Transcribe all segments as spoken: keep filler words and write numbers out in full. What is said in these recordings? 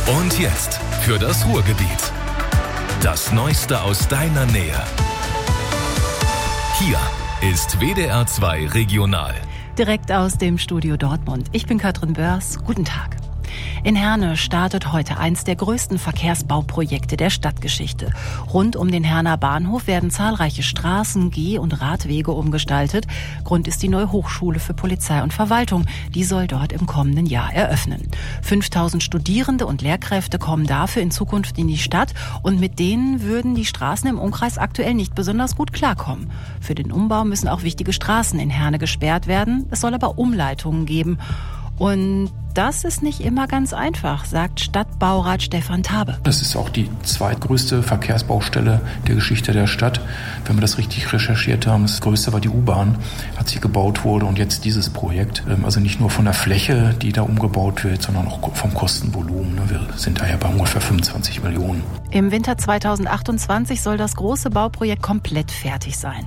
Und jetzt für das Ruhrgebiet. Das Neueste aus deiner Nähe. Hier ist W D R zwei Regional. Direkt aus dem Studio Dortmund. Ich bin Katrin Börs. Guten Tag. In Herne startet heute eins der größten Verkehrsbauprojekte der Stadtgeschichte. Rund um den Herner Bahnhof werden zahlreiche Straßen, Geh- und Radwege umgestaltet. Grund ist die neue Hochschule für Polizei und Verwaltung. Die soll dort im kommenden Jahr eröffnen. fünftausend Studierende und Lehrkräfte kommen dafür in Zukunft in die Stadt. Und mit denen würden die Straßen im Umkreis aktuell nicht besonders gut klarkommen. Für den Umbau müssen auch wichtige Straßen in Herne gesperrt werden. Es soll aber Umleitungen geben. Und das ist nicht immer ganz einfach, sagt Stadtbaurat Stefan Tabe. Das ist auch die zweitgrößte Verkehrsbaustelle der Geschichte der Stadt. Wenn wir das richtig recherchiert haben, das größte war die U-Bahn, als sie gebaut wurde, und jetzt dieses Projekt. Also nicht nur von der Fläche, die da umgebaut wird, sondern auch vom Kostenvolumen. Wir sind daher bei ungefähr fünfundzwanzig Millionen. Im Winter zweitausendachtundzwanzig soll das große Bauprojekt komplett fertig sein.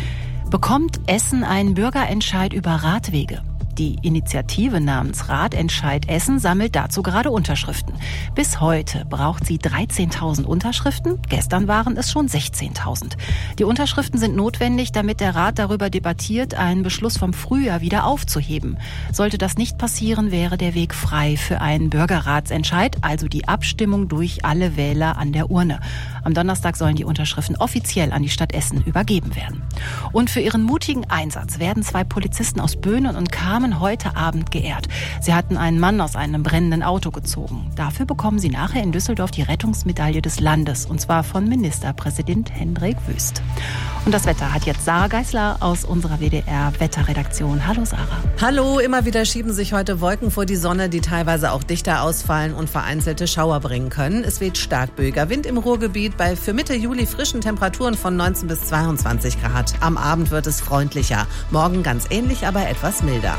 Bekommt Essen einen Bürgerentscheid über Radwege? Die Initiative namens Radentscheid Essen sammelt dazu gerade Unterschriften. Bis heute braucht sie dreizehntausend Unterschriften. Gestern waren es schon sechzehntausend. Die Unterschriften sind notwendig, damit der Rat darüber debattiert, einen Beschluss vom Frühjahr wieder aufzuheben. Sollte das nicht passieren, wäre der Weg frei für einen Bürgerratsentscheid, also die Abstimmung durch alle Wähler an der Urne. Am Donnerstag sollen die Unterschriften offiziell an die Stadt Essen übergeben werden. Und für ihren mutigen Einsatz werden zwei Polizisten aus Böhnen und Kamen heute Abend geehrt. Sie hatten einen Mann aus einem brennenden Auto gezogen. Dafür bekommen sie nachher in Düsseldorf die Rettungsmedaille des Landes, und zwar von Ministerpräsident Hendrik Wüst. Und das Wetter hat jetzt Sarah Geisler aus unserer W D R-Wetterredaktion. Hallo Sarah. Hallo, immer wieder schieben sich heute Wolken vor die Sonne, die teilweise auch dichter ausfallen und vereinzelte Schauer bringen können. Es weht stark böiger Wind im Ruhrgebiet bei für Mitte Juli frischen Temperaturen von neunzehn bis zweiundzwanzig Grad. Am Abend wird es freundlicher. Morgen ganz ähnlich, aber etwas milder.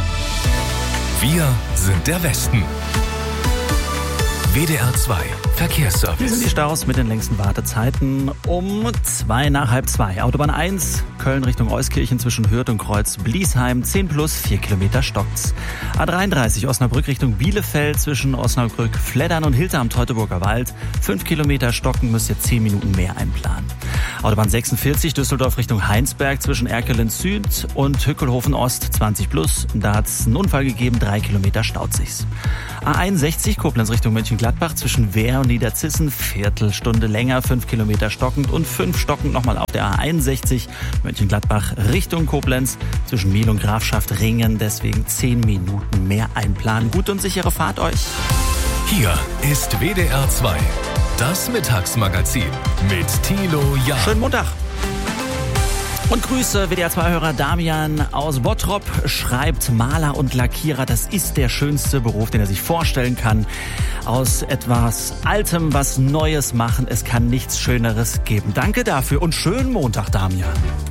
Wir sind der Westen. W D R zwei Verkehrsservice. Hier sind die Staus mit den längsten Wartezeiten um zwei nach halb zwei. Autobahn eins, Köln Richtung Euskirchen zwischen Hürth und Kreuz Bliesheim, zehn plus, vier Kilometer stockt's. A dreiunddreißig, Osnabrück Richtung Bielefeld zwischen Osnabrück, Fleddern und Hilter am Teutoburger Wald, fünf Kilometer stocken, müsst ihr zehn Minuten mehr einplanen. Autobahn sechsundvierzig, Düsseldorf Richtung Heinsberg zwischen Erkelen Süd und Hückelhofen Ost, zwanzig plus. Da hat's einen Unfall gegeben, drei Kilometer staut sich's. A einundsechzig, Koblenz Richtung Mönchengladbach zwischen Wehr und Niederzissen, Viertelstunde länger, fünf Kilometer stockend und fünf stockend nochmal auf der A einundsechzig, Mönchengladbach Richtung Koblenz zwischen Miel und Grafschaft Ringen, deswegen zehn Minuten mehr einplanen. Gute und sichere Fahrt euch. Hier ist W D R zwei, das Mittagsmagazin mit Thilo Jahn. Schönen Montag. Und Grüße, W D R zwei-Hörer Damian aus Bottrop schreibt: Maler und Lackierer, das ist der schönste Beruf, den er sich vorstellen kann. Aus etwas Altem was Neues machen, es kann nichts Schöneres geben. Danke dafür und schönen Montag, Damian.